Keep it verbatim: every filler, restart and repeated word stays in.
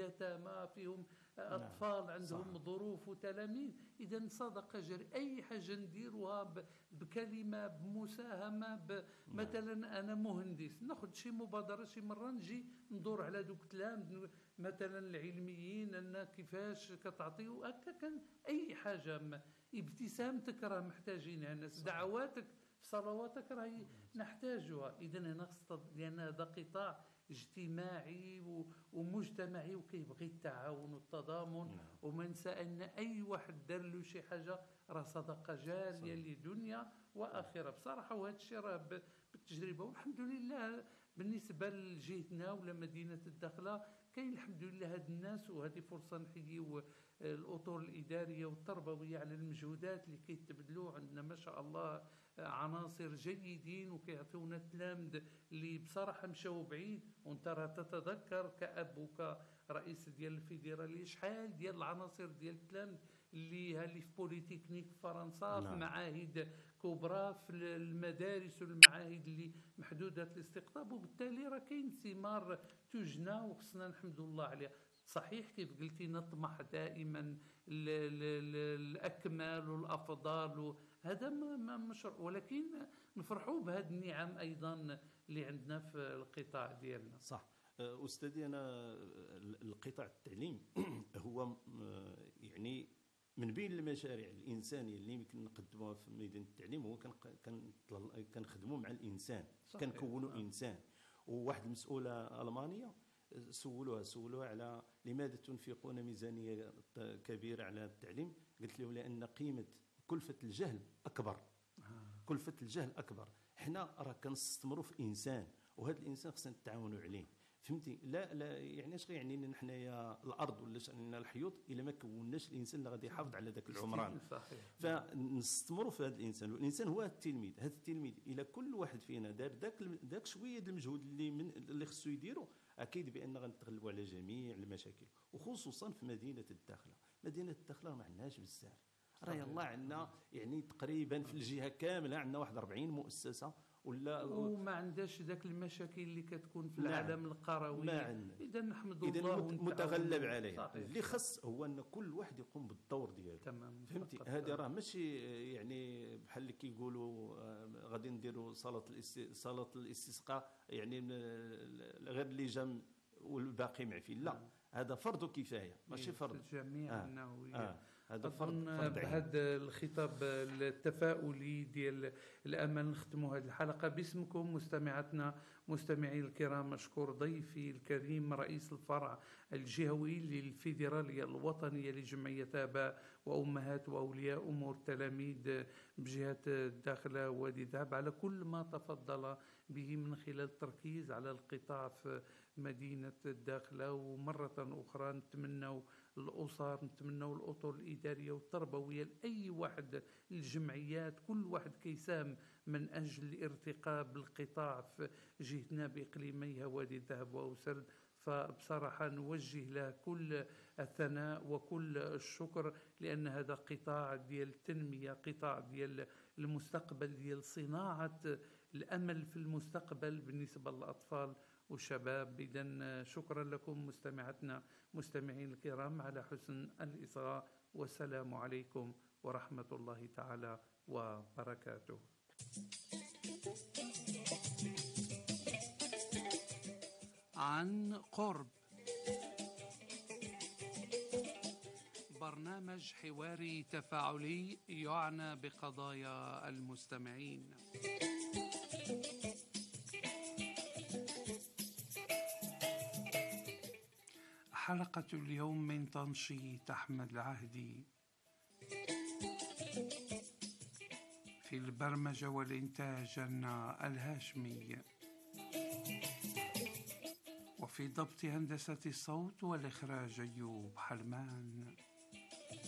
يتامى، فيهم أطفال عندهم صح. ظروف وتلاميذ. إذا صدقة جارية أي حاجة نديروها بكلمة بمساهمة مثلا أنا مهندس ناخذ شي مبادرة، شي مرة نجي ندور على دوك تلام مثلا العلميين أن كيفاش كتعطيو هكا، كان أي حاجة ابتسامتك راه محتاجينها الناس، دعواتك في صلواتك راهي نحتاجها. إذا هنا لأن هذا قطاع اجتماعي ومجتمعي وكيبغي التعاون والتضامن، وما ننسى ان اي واحد دار له شي حاجه راه صدقه جاريه لدنيا واخره بصراحه. وهذا الشيء راه بالتجربه، والحمد لله بالنسبه لجهتنا ولا مدينه الداخله كاين الحمد لله هاد الناس. وهذه فرصه نحييو الاطر الاداريه والتربويه على المجهودات اللي كيتبذلوا. عندنا ما شاء الله عناصر جيدين وكيعطيونا التلامذ اللي بصراحه مشاو بعيد. وانت راه تتذكر كأب وكرئيس ديال الفيدراليه شحال ديال العناصر ديال التلامذ اللي هاللي في بوليتكنيك في فرنسا، في معاهد كبرى، في المدارس والمعاهد اللي محدوده الاستقطاب، وبالتالي راه كاين ثمار تجنى وخصنا نحمد الله عليها. صحيح كيف قلتي نطمح دائما الأكمل والأفضل، هذا ما مشروع، ولكن نفرحوا بهذه النعم أيضا اللي عندنا في القطاع ديالنا. صح أستاذي، أنا القطاع التعليم هو يعني من بين المشاريع الإنسانية اللي يمكن نقدموها في ميدان التعليم، هو كنخدموا مع الإنسان، كنكونوا إنسان. وواحد المسؤولة ألمانية سولوها سولوها على لماذا تنفقون ميزانية كبيرة على التعليم؟ قلت له لأن قيمة كلفة الجهل أكبر. كلفة الجهل أكبر. احنا راه كنستثمروا في إنسان، وهذا الإنسان خصنا نتعاونوا عليه، فهمتي؟ لا لا يعني اش يعني ان حنايا الارض ولا شأننا الحيوط الا ما كوناش الانسان اللي غادي يحافظ على ذاك العمران. فنستثمروا في هذا الانسان، والانسان هو التلميذ. هذا التلميذ الى كل واحد فينا دار ذاك ذاك شويه ديال المجهود اللي من اللي خصو يديرو، اكيد بان غنتغلبوا على جميع المشاكل، وخصوصا في مدينه الداخله. مدينه الداخله ما عندناش بزاف، راه يلاه عندنا يعني تقريبا في الجهه كامله عندنا واحد أربعين مؤسسه ولا، وما عندهاش ذاك المشاكل اللي كتكون في العالم القروي. اذا نحمد الله متغلب عليه. اللي خص هو ان كل واحد يقوم بالدور ديالو، فهمتي؟ هذه راه ماشي يعني بحال اللي كيقولوا غادي نديروا صلاه صلاه الاستسقاء يعني غير اللي جا والباقي معفي، لا، هذا فرض كفايه ماشي فرض الجميع. آه. انه آه. هذا فرض بهذا الخطاب التفاؤلي ديال الامل نختموا هذه الحلقه باسمكم مستمعاتنا مستمعي الكرام. مشكور ضيفي الكريم رئيس الفرع الجهوي للفيدراليه الوطنيه لجمعيه اباء وامهات واولياء امور التلاميذ بجهه الداخله وادي ذهب على كل ما تفضل به من خلال التركيز على القطاع في مدينه الداخله. ومره اخرى نتمنى الأسر، نتمنوا الأطر الإدارية والتربوية لأي واحد، الجمعيات، كل واحد كيساهم من أجل الارتقاء بالقطاع في جهتنا بإقليميها وادي الذهب وأوسرد. فبصراحة نوجه له كل الثناء وكل الشكر، لأن هذا قطاع ديال التنمية، قطاع ديال المستقبل، ديال صناعة الأمل في المستقبل بالنسبة للأطفال والشباب. إذن شكرا لكم مستمعتنا مستمعين الكرام على حسن الإصغاء، والسلام عليكم ورحمة الله تعالى وبركاته. عن قرب، برنامج حواري تفاعلي يعنى بقضايا المستمعين. حلقة اليوم من تنشيط أحمد العهدي. في البرمجة والإنتاج أنا الهاشمي، وفي ضبط هندسة الصوت والإخراج أيوب حلمان.